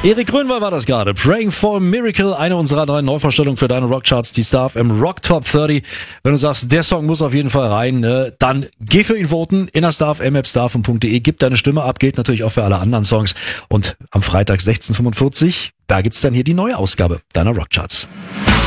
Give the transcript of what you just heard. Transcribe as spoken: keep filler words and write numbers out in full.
Erik Grönwald war das gerade. Praying for a Miracle, eine unserer neuen Neuvorstellungen für deine Rockcharts, die Star F M Rock Top dreißig. Wenn du sagst, der Song muss auf jeden Fall rein, ne, dann geh für ihn voten in der Star F M App, starfm punkt de, gib deine Stimme ab, gilt natürlich auch für alle anderen Songs. Und am Freitag sechzehn Uhr fünfundvierzig, da gibt's dann hier die neue Ausgabe deiner Rockcharts.